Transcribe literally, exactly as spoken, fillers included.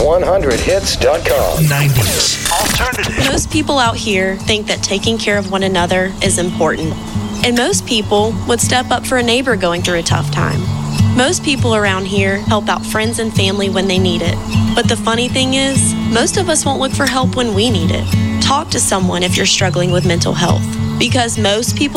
one hundred hits dot com. nineties Alternative. Most people out here think that taking care of one another is important. And most people would step up for a neighbor going through a tough time. Most people around here help out friends and family when they need it. But the funny thing is, most of us won't look for help when we need it. Talk to someone if you're struggling with mental health, because most people